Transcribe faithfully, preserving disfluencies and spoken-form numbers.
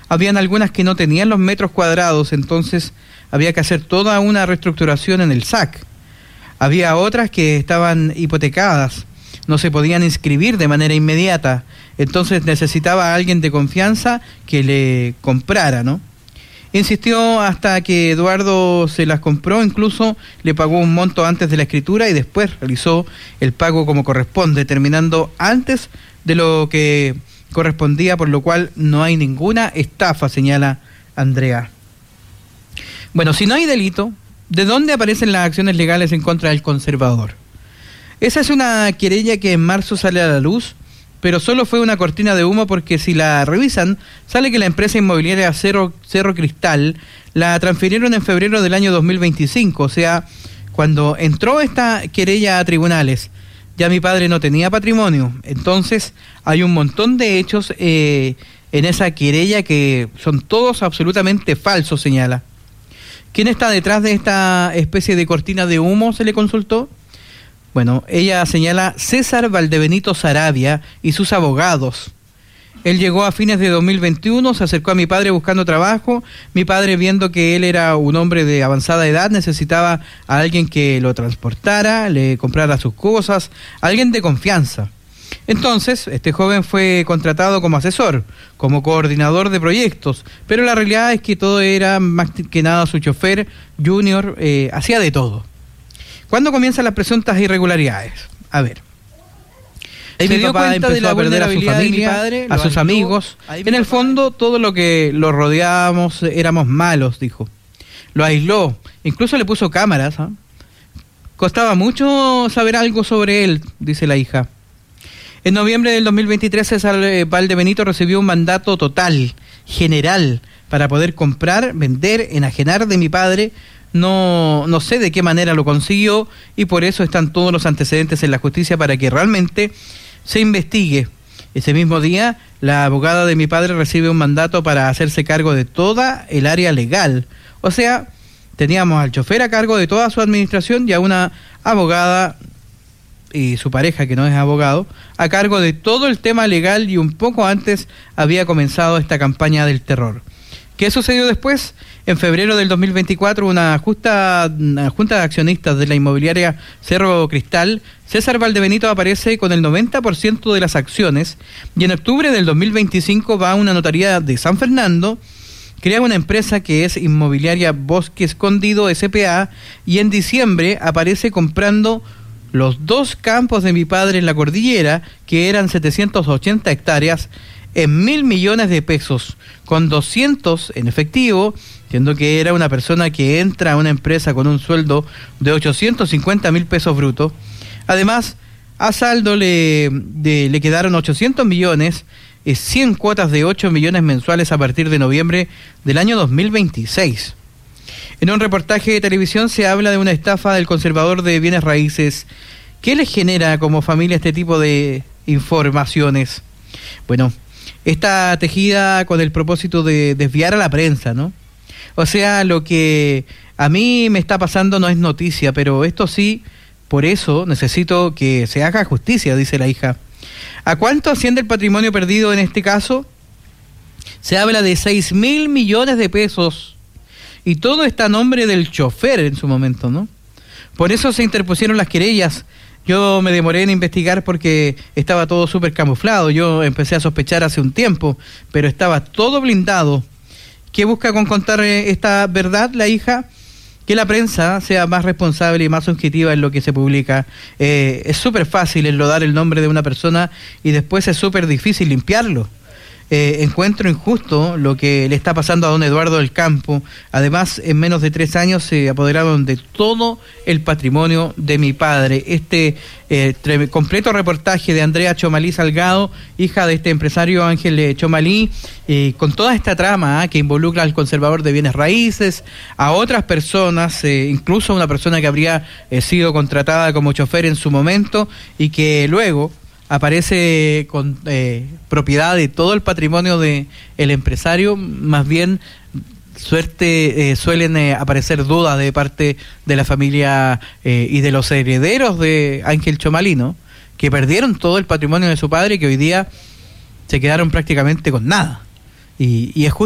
habían algunas que no tenían los metros cuadrados, entonces había que hacer toda una reestructuración en el S A C. Había otras que estaban hipotecadas, no se podían inscribir de manera inmediata, entonces necesitaba a alguien de confianza que le comprara, ¿no? Insistió hasta que Eduardo se las compró, incluso le pagó un monto antes de la escritura y después realizó el pago como corresponde, terminando antes de lo que correspondía, por lo cual no hay ninguna estafa, señala Andrea. Bueno, si no hay delito, ¿de dónde aparecen las acciones legales en contra del conservador? Esa es una querella que en marzo sale a la luz, pero solo fue una cortina de humo porque si la revisan, sale que la empresa inmobiliaria Cerro, Cerro Cristal la transfirieron en febrero del año dos mil veinticinco, o sea, cuando entró esta querella a tribunales, ya mi padre no tenía patrimonio. Entonces hay un montón de hechos eh, en esa querella que son todos absolutamente falsos, señala. ¿Quién está detrás de esta especie de cortina de humo?, se le consultó. Bueno, ella señala César Valdebenito Saravia y sus abogados. Él llegó a fines de dos mil veintiuno, se acercó a mi padre buscando trabajo. Mi padre, viendo que él era un hombre de avanzada edad, necesitaba a alguien que lo transportara, le comprara sus cosas, alguien de confianza. Entonces, este joven fue contratado como asesor, como coordinador de proyectos, pero la realidad es que todo era más que nada su chofer, Junior, eh, hacía de todo. ¿Cuándo comienzan las presuntas irregularidades? A ver. Ahí se dio cuenta de la perder a su familia, padre, a sus ayudó, amigos. En el fondo, todo lo que lo rodeábamos éramos malos, dijo. Lo aisló, incluso le puso cámaras. ¿eh? Costaba mucho saber algo sobre él, dice la hija. En noviembre del dos mil veintitrés, César Valdebenito recibió un mandato total, general, para poder comprar, vender, enajenar de mi padre. No, no sé de qué manera lo consiguió y por eso están todos los antecedentes en la justicia para que realmente se investigue. Ese mismo día, la abogada de mi padre recibe un mandato para hacerse cargo de toda el área legal. O sea, teníamos al chofer a cargo de toda su administración y a una abogada y su pareja, que no es abogado, a cargo de todo el tema legal, y un poco antes había comenzado esta campaña del terror. ¿Qué sucedió después? En febrero del dos mil veinticuatro, una, justa, una junta de accionistas de la inmobiliaria Cerro Cristal, César Valdebenito aparece con el noventa por ciento de las acciones, y en octubre del dos mil veinticinco va a una notaría de San Fernando, crea una empresa que es Inmobiliaria Bosque Escondido S P A, y en diciembre aparece comprando los dos campos de mi padre en la cordillera, que eran setecientas ochenta hectáreas, en mil millones de pesos, con doscientos en efectivo, siendo que era una persona que entra a una empresa con un sueldo de ochocientos cincuenta mil pesos brutos. Además, a saldo le, de, le quedaron ochocientos millones, eh, cien cuotas de ocho millones mensuales a partir de noviembre del año dos mil veintiséis. En un reportaje de televisión se habla de una estafa del conservador de bienes raíces. ¿Qué les genera como familia este tipo de informaciones? Bueno, está tejida con el propósito de desviar a la prensa, ¿no? O sea, lo que a mí me está pasando no es noticia, pero esto sí, por eso necesito que se haga justicia, dice la hija. ¿A cuánto asciende el patrimonio perdido en este caso? Se habla de seis mil millones de pesos. Y todo está a nombre del chofer en su momento, ¿no? Por eso se interpusieron las querellas. Yo me demoré en investigar porque estaba todo súper camuflado. Yo empecé a sospechar hace un tiempo, pero estaba todo blindado. ¿Qué busca con contar esta verdad la hija? Que la prensa sea más responsable y más objetiva en lo que se publica. Eh, es súper fácil enlodar el nombre de una persona y después es súper difícil limpiarlo. Eh, encuentro injusto lo que le está pasando a don Eduardo del Campo. Además, en menos de tres años se apoderaron de todo el patrimonio de mi padre. Este eh, tre- completo reportaje de Andrea Chomalí Salgado, hija de este empresario Ángel Chomalí, eh, con toda esta trama ¿eh? que involucra al conservador de bienes raíces, a otras personas, eh, incluso a una persona que habría eh, sido contratada como chofer en su momento y que luego aparece con eh, propiedad de todo el patrimonio de el empresario. Más bien suerte eh, suelen eh, aparecer dudas de parte de la familia eh, y de los herederos de Ángel Chomalí, ¿no? Que perdieron todo el patrimonio de su padre y que hoy día se quedaron prácticamente con nada, y, y es justo